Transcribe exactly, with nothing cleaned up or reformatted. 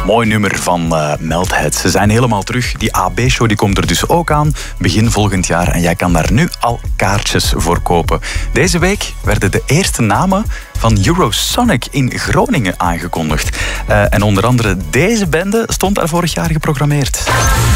Mooi nummer van uh, Meldhead. Ze zijn helemaal terug. Die A B-show die komt er dus ook aan. Begin volgend jaar. En jij kan daar nu al kaartjes voor kopen. Deze week werden de eerste namen van Eurosonic in Groningen aangekondigd. Uh, en onder andere deze bende stond daar vorig jaar geprogrammeerd.